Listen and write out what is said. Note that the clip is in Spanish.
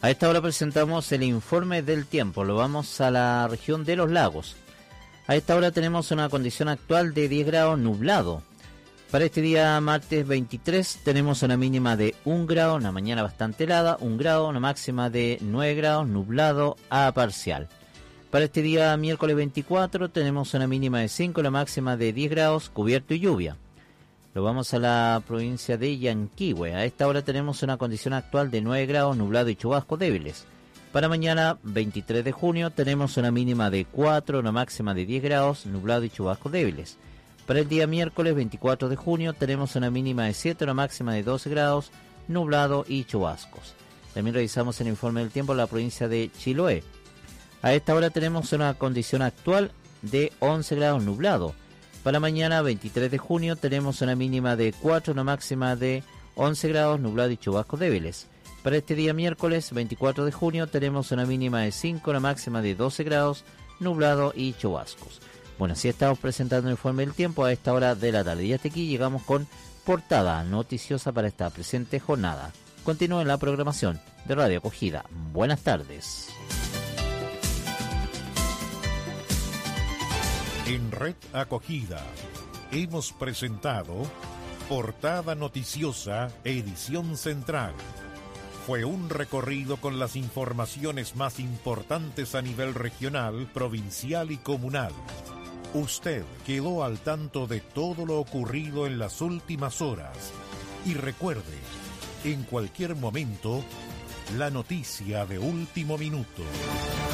A esta hora presentamos el informe del tiempo. Lo vamos a la región de los lagos. A esta hora tenemos una condición actual de 10 grados nublado. Para este día martes 23 tenemos una mínima de 1 grado, una mañana bastante helada, 1 grado, una máxima de 9 grados, nublado a parcial. Para este día miércoles 24 tenemos una mínima de 5, la máxima de 10 grados, cubierto y lluvia. Lo vamos a la provincia de Yanquihue. A esta hora tenemos una condición actual de 9 grados, nublado y chubascos débiles. Para mañana, 23 de junio, tenemos una mínima de 4, una máxima de 10 grados, nublado y chubascos débiles. Para el día miércoles 24 de junio, tenemos una mínima de 7, una máxima de 12 grados, nublado y chubascos. También revisamos el informe del tiempo en la provincia de Chiloé. A esta hora tenemos una condición actual de 11 grados nublado. Para mañana, 23 de junio, tenemos una mínima de 4, una máxima de 11 grados, nublado y chubascos débiles. Para este día miércoles, 24 de junio, tenemos una mínima de 5, una máxima de 12 grados, nublado y chubascos. Bueno, así estamos presentando el informe del tiempo a esta hora de la tarde. Y hasta aquí llegamos con portada noticiosa para esta presente jornada. Continúen la programación de Radio Acogida. Buenas tardes. En Red Acogida hemos presentado Portada Noticiosa, edición central. Fue un recorrido con las informaciones más importantes a nivel regional, provincial y comunal. Usted quedó al tanto de todo lo ocurrido en las últimas horas. Y recuerde, en cualquier momento, la noticia de último minuto.